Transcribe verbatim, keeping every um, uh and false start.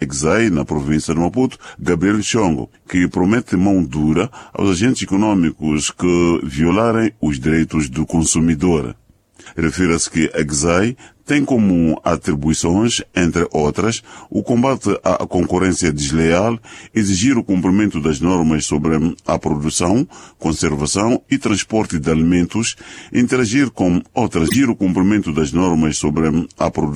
Exai, na província de Maputo, Gabriel Chongo, que promete mão dura aos agentes econômicos que violarem os direitos do consumidor. Refira-se que a Exai tem como atribuições, entre outras, o combate à concorrência desleal, exigir o cumprimento das normas sobre a produção, conservação e transporte de alimentos, interagir com outras, exigir o cumprimento das normas sobre a produção,